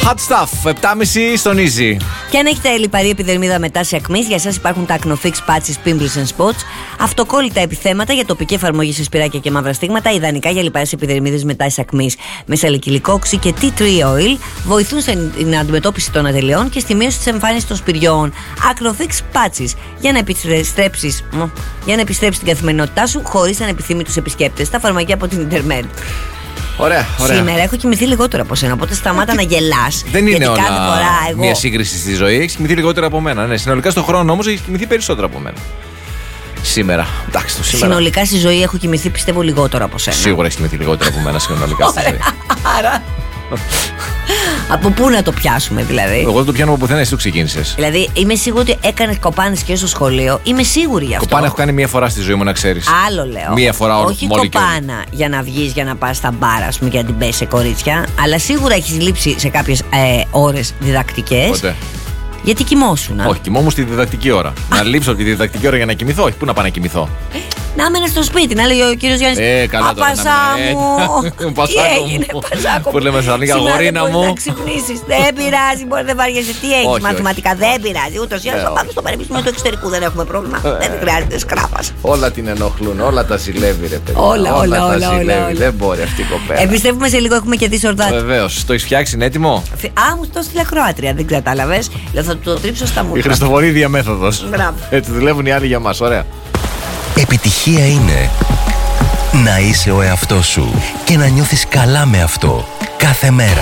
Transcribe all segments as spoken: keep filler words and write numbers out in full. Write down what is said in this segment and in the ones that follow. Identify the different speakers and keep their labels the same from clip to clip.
Speaker 1: Hot stuff, επτά και μισή στον Easy.
Speaker 2: Και αν έχετε λιπαρή επιδερμίδα με τάση ακμής, για εσάς υπάρχουν τα Acnofix Patches, Pimples and Spots. Αυτοκόλλητα επιθέματα για τοπική εφαρμογή σε σπυράκια και μαύρα στίγματα, ιδανικά για λιπαρές επιδερμίδες με τάση ακμής. Με σαλικυλικό οξύ και tea tree oil βοηθούν στην αντιμετώπιση των ατελειών και στη μείωση της εμφάνισης των σπυριών. Acnofix Patches για να επιστρέψεις, για να επιστρέψεις την καθημερινότητά σου χωρίς ανεπιθύμητους επισκέπτες. Τα φαρμακεία από την Intermed.
Speaker 1: Ωραία, ωραία.
Speaker 2: Σήμερα έχω κοιμηθεί λιγότερο από σένα, οπότε σταμάτα να γελάς.
Speaker 1: Δεν είναι όλα
Speaker 2: εγώ...
Speaker 1: μια σύγκριση στη ζωή. Έχεις κοιμηθεί λιγότερο από μένα. Ναι, συνολικά στον χρόνο όμως έχεις κοιμηθεί περισσότερο από μένα. Σήμερα. Εντάξει, το σήμερα.
Speaker 2: Συνολικά στη ζωή έχω κοιμηθεί, πιστεύω, λιγότερο από σένα.
Speaker 1: Σίγουρα έχεις κοιμηθεί λιγότερο από μένα συνολικά στη ζωή.
Speaker 2: Άρα. Από πού να το πιάσουμε, δηλαδή?
Speaker 1: Εγώ δεν το πιάνω από πουθενά, εσύ το ξεκίνησες.
Speaker 2: Δηλαδή, είμαι σίγουρη ότι έκανες κοπάνες και στο σχολείο. Είμαι σίγουρη γι' αυτό.
Speaker 1: Κοπάνα έχω κάνει μία φορά στη ζωή μου, να ξέρεις.
Speaker 2: Άλλο λέω.
Speaker 1: Μία φορά όλο.
Speaker 2: Όχι κοπάνα για να βγεις, για να πας στα μπάρα, ας πούμε, και να την πέσει σε κορίτσια. Αλλά σίγουρα έχεις λείψει σε κάποιες ε, ώρες διδακτικές.
Speaker 1: Πότε?
Speaker 2: Γιατί κοιμόσουνα.
Speaker 1: Όχι, κοιμόμουν στη διδακτική ώρα. Να λείψω τη διδακτική ώρα για να κοιμηθώ. Όχι, πού να πάω να κοιμηθώ.
Speaker 2: Να έμενε στο σπίτι, να λέει ο κύριος Γιάννης.
Speaker 1: Ε, καλά τώρα.
Speaker 2: Πασά μου. Τι έγινε, Πασάκο μου.
Speaker 1: Που λέμε στα λίγα, γορίνα μου.
Speaker 2: Να ξυπνήσεις. Δεν πειράζει, μπορεί να βαριέσαι. Τι έχεις, μαθηματικά δεν πειράζει. Ούτως ή άλλως θα πάμε στο Πανεπιστήμιο του Εξωτερικού, δεν έχουμε πρόβλημα. Δεν χρειάζεται σκράπας.
Speaker 1: Όλα την ενοχλούν, όλα τα ζηλεύει, ρε παιδί.
Speaker 2: Όλα, όλα, όλα.
Speaker 1: Δεν μπορεί αυτή η κοπέλα.
Speaker 2: Επιστρέφουμε σε λίγο, έχουμε και δει σορδάτι.
Speaker 1: Βεβαίως. Το έχεις φτιάξει, είναι έτοιμο?
Speaker 2: Α, μου το στείλε Κροάτρια, δεν κατάλαβες. Θα το τρίψω στα μούτρα.
Speaker 1: Η Χριστοφορίδια μέθοδος. Έτσι δουλεύουν οι άλλοι για μας, ωραία.
Speaker 3: Επιτυχία είναι να είσαι ο εαυτός σου και να νιώθεις καλά με αυτό κάθε μέρα.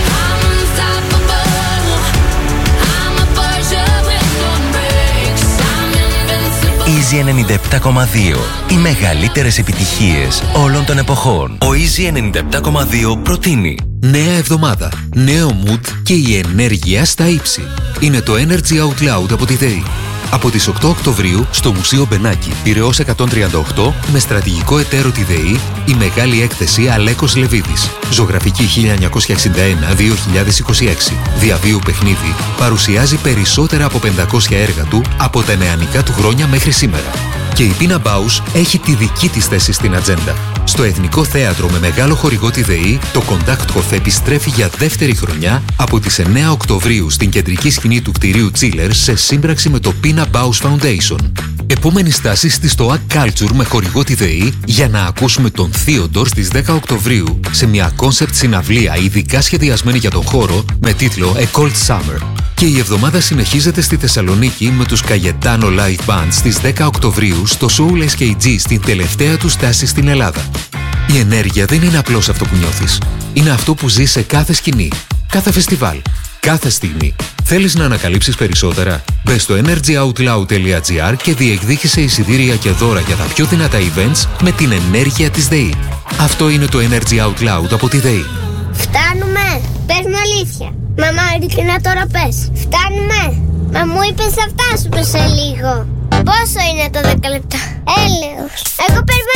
Speaker 3: Easy ενενήντα επτά κόμμα δύο. Οι μεγαλύτερες επιτυχίες όλων των εποχών. Ο Easy ενενήντα επτά κόμμα δύο προτείνει
Speaker 4: νέα εβδομάδα, νέο mood και η ενέργεια στα ύψη. Είναι το Energy Out Loud από τη ΔΕΗ. Από τις οκτώ Οκτωβρίου στο Μουσείο Μπενάκη, Πειραιώς εκατόν τριάντα οκτώ, με στρατηγικό εταίρο τη ΔΕΗ, η μεγάλη έκθεση Αλέκος Λεβίδης. Ζωγραφική χίλια εννιακόσια εξήντα ένα με δύο χιλιάδες είκοσι έξι. Διαβίου παιχνίδι παρουσιάζει περισσότερα από πεντακόσια έργα του από τα νεανικά του χρόνια μέχρι σήμερα. Και η Πίνα Μπάους έχει τη δική της θέση στην ατζέντα. Στο Εθνικό Θέατρο με μεγάλο χορηγό τη ΔΕΗ, το Conduct Coffee επιστρέφει για δεύτερη χρονιά από τις εννέα Οκτωβρίου στην κεντρική σκηνή του κτηρίου Chiller σε σύμπραξη με το Pina Bausch Foundation. Επόμενη στάση στη Stoa Culture με χορηγό τη ΔΕΗ για να ακούσουμε τον Theodore στις δέκα Οκτωβρίου σε μια concept συναυλία ειδικά σχεδιασμένη για τον χώρο με τίτλο A Cold Summer. Και η εβδομάδα συνεχίζεται στη Θεσσαλονίκη με τους Cayetano Live Band στις δέκα Οκτωβρίου στο Soul ες κέι τζι στην τελευταία του στάση στην Ελλάδα. Η ενέργεια δεν είναι απλώς αυτό που νιώθεις. Είναι αυτό που ζεις σε κάθε σκηνή, κάθε φεστιβάλ, κάθε στιγμή. Θέλεις να ανακαλύψεις περισσότερα? Μπες στο energy out loud τελεία gr και διεκδίκησε εισιτήρια και δώρα για τα πιο δυνατά events με την ενέργεια της ΔΕΗ. Αυτό είναι το Energy Out Loud από τη ΔΕΗ.
Speaker 5: Φτάνουμε! Πες μου αλήθεια. Μαμά, ειλικρινά τώρα πες. Φτάνουμε! Μα μου είπες θα φτάσουμε σε λίγο. Πόσο είναι το δέκα λεπτά? Έλεος. Εγώ περιμένω